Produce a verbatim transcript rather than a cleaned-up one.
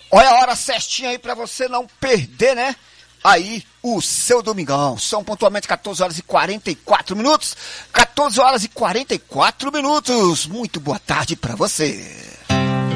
Olha a hora certinha aí pra você não perder, né? Aí o seu domingão. São pontualmente quatorze horas e quarenta e quatro minutos. quatorze horas e quarenta e quatro minutos. Muito boa tarde pra você.